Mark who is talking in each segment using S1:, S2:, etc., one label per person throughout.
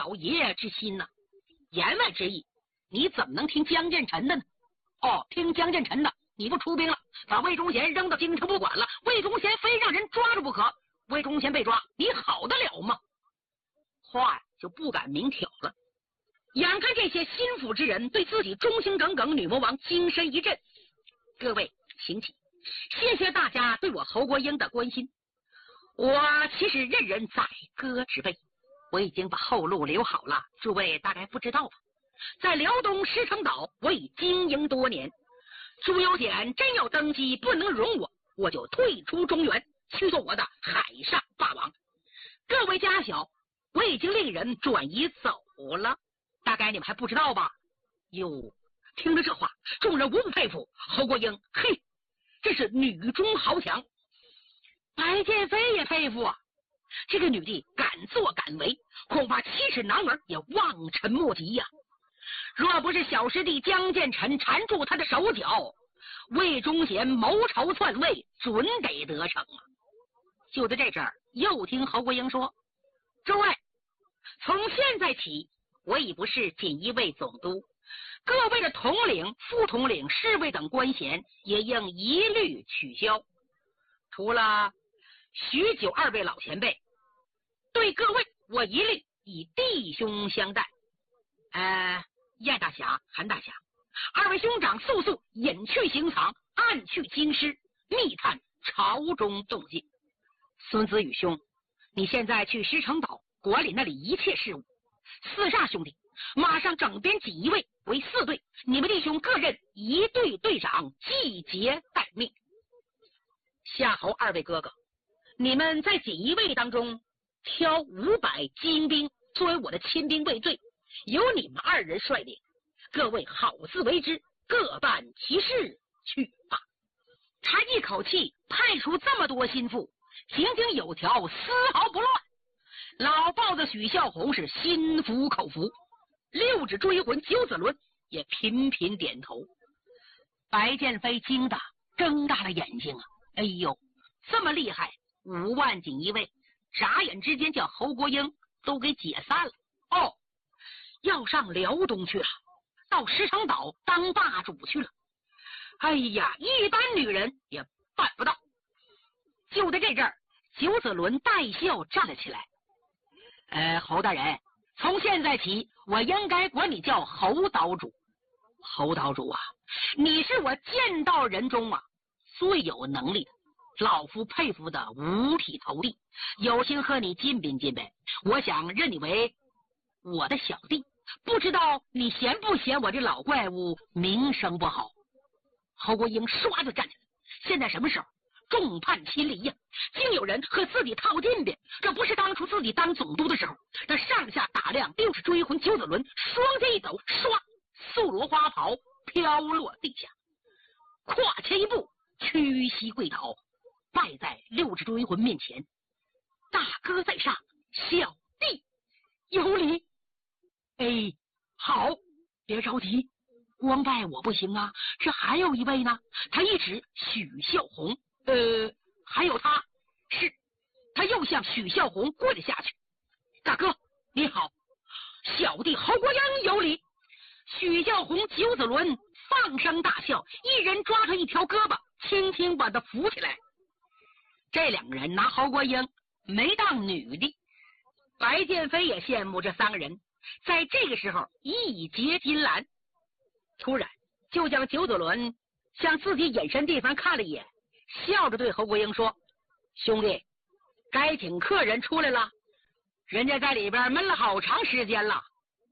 S1: 老爷之心呢？言外之意，你怎么能听江建成的呢？哦，听江建成的，你不出兵了，把魏忠贤扔到京城不管了，魏忠贤非让人抓住不可，魏忠贤被抓，你好得了吗？话呀就不敢明挑了。眼看这些心腹之人对自己忠心耿耿女魔王精神一振，各位请起，谢谢大家对我侯国英的关心。我其实任人宰割之辈，我已经把后路留好了，诸位大概不知道吧？在辽东石城岛，我已经营多年。朱由检真要登基不能容我，我就退出中原，去做我的海上霸王。各位家小，我已经令人转移走了，大概你们还不知道吧？哟，听了这话，众人无不佩服侯国英，嘿，这是女中豪强。白剑飞也佩服啊，这个女帝敢作敢为，恐怕七尺男儿也望尘莫及呀。若不是小师弟江建成缠住他的手脚，魏忠贤谋朝篡位准得得逞啊！就在这阵儿，又听侯国英说：“诸位，从现在起，我已不是锦衣卫总督，各位的统领、副统领、侍卫等官衔也应一律取消。除了许久二位老前辈，对各位我一律以弟兄相待。燕大侠、韩大侠，二位兄长速速隐去行藏，暗去京师，密探朝中动静。孙子与兄，你现在去石城岛管理那里一切事务。四煞兄弟，马上整编锦衣卫为4队，你们弟兄各任一队队长，季节待命。夏侯二位哥哥，你们在锦衣卫当中挑500精兵作为我的亲兵卫队，由你们2人率领，各位好自为之，各办其事去吧。他一口气派出这么多心腹，井井有条，丝毫不乱。老豹子许孝宏是心服口服，6指追魂九子伦也频频点头。白剑飞惊得睁大了眼睛啊！哎呦，这么厉害，5万锦衣卫，眨眼之间将侯国英都给解散了。哦，要上辽东去了，到石城岛当霸主去了。哎呀，一般女人也办不到。就在这阵儿，九子伦带笑站了起来。侯大人，从现在起，我应该管你叫侯岛主。侯岛主啊，你是我见到人中啊最有能力的，老夫佩服的五体投地，有心和你进宾进宾，我想认你为我的小弟，不知道你嫌不嫌我这老怪物名声不好？侯国英唰就站起来，现在什么时候？众叛亲离呀，竟有人和自己套近边，这不是当初自己当总督的时候，他上下打量6指追魂九子伦，双肩一抖，唰，素罗花袍飘落地下，跨前一步，屈膝跪倒，拜在6指追魂面前。大哥在上，小弟有礼。好，别着急，光拜我不行啊，这还有一位呢。他一指许孝宏，还有他，是他又向许孝宏跪了下去。大哥你好，小弟侯国英有礼。许孝宏九子伦放声大笑，一人抓住一条胳膊，轻轻把他扶起来。这2个人拿侯国英没当女的。白剑飞也羡慕这3个人，在这个时候义结金兰。突然就将九子伦向自己隐身地方看了一眼，笑着对侯国英说：兄弟，该请客人出来了，人家在里边闷了好长时间了。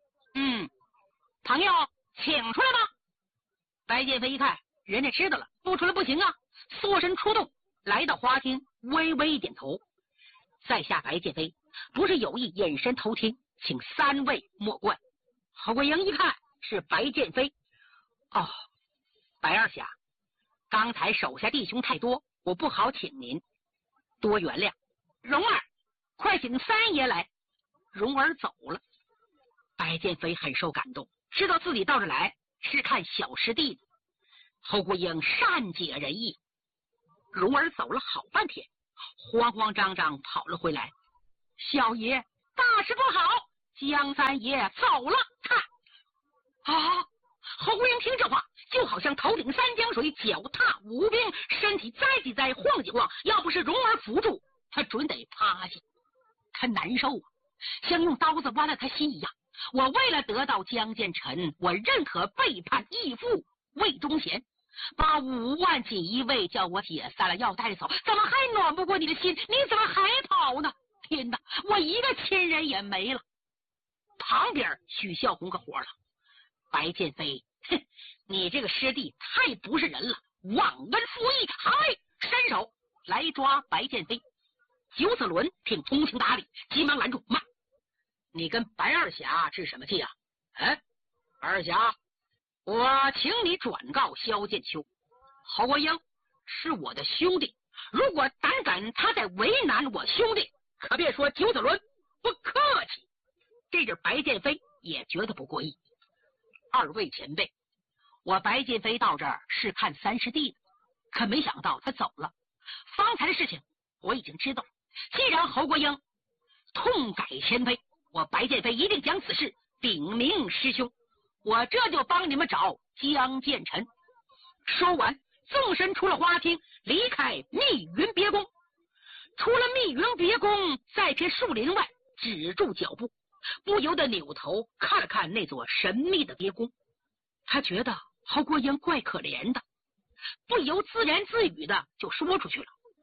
S1: 朋友请出来吧。白剑飞一看人家知道了，不出来不行啊，缩身出动，来到花厅，微微一点头。在下白剑飞不是有意隐身偷听，请3位莫怪。侯国英一看是白剑飞，白二侠，刚才手下弟兄太多，我不好请您，多原谅。蓉儿，快请3爷来。蓉儿走了。白剑飞很受感动，知道自己到这来是看小师弟的。侯国英善解人意。蓉儿走了好半天，慌慌张张跑了回来。小爷，大事不好， 江三爷走了。啊！侯国英听这话，就好像头顶三江水，脚踏五冰，身体栽几栽，晃几晃，要不是蓉儿扶住，他准得趴下。他难受啊，像用刀子剜了他心一样。我为了得到江建成，我认可背叛义父魏忠贤，把5万锦衣卫叫我解散了，要带走，怎么还暖不过你的心？你怎么还跑呢？天哪，我一个亲人也没了。旁边许孝红可火了，白剑飞，哼，你这个师弟太不是人了，忘恩负义！好嘞，伸手来抓白剑飞。九子伦挺通情达理，急忙拦住，慢，你跟白二侠置什么气啊？白二侠，我请你转告萧剑秋，侯国英是我的兄弟，如果胆敢他再为难我兄弟，可别说九子伦不客气。这阵白剑飞也觉得不过意。2位前辈，我白剑飞到这儿是看三师弟的，可没想到他走了。方才的事情我已经知道，既然侯国英痛改前非，我白剑飞一定将此事禀明师兄，我这就帮你们找江建成。说完，纵身出了花厅，离开密云别宫。出了密云别宫，在片树林外止住脚步，不由得扭头看了看那座神秘的别宫。他觉得侯国英怪可怜的，不由自言自语的就说出去了：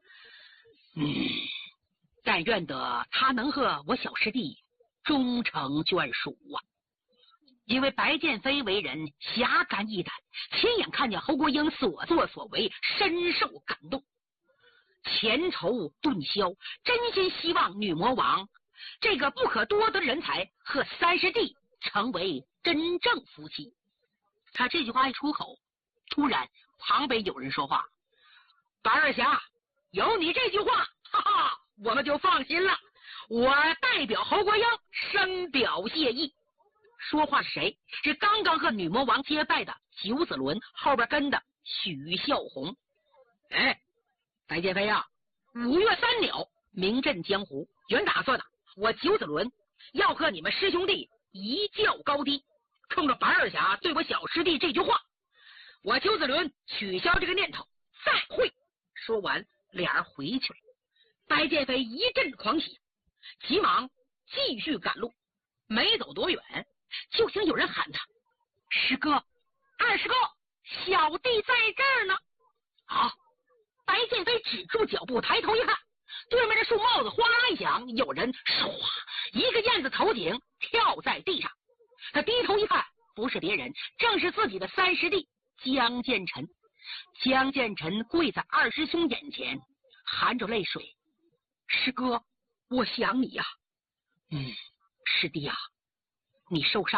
S1: 但愿得他能和我小师弟终成眷属啊！因为白剑飞为人侠肝义胆，亲眼看见侯国英所作所为，深受感动，前仇顿消，真心希望女魔王这个不可多得的人才和三师弟成为真正夫妻。他这句话一出口，突然旁边有人说话：白二侠，有你这句话，哈哈，我们就放心了。我代表侯国英深表谢意。说话是谁？是刚刚和女魔王结拜的九子伦，后边跟的许孝红。白剑飞啊，5月3鸟名震江湖，原打算我九子伦要和你们师兄弟一较高低。冲着白二侠对我小师弟这句话，我九子伦取消这个念头，再会。说完，俩人回去了。白剑飞一阵狂喜，急忙继续赶路。没走多远，就听有人喊他：师哥，二师哥，小弟在这儿呢！啊！白剑飞止住脚步，抬头一看，对面的树帽子哗啦一响，有人唰一个燕子头顶跳在地上。他低头一看，不是别人，正是自己的三师弟江建成。江建成跪在二师兄眼前，含着泪水：师哥，我想你呀。师弟啊，你受伤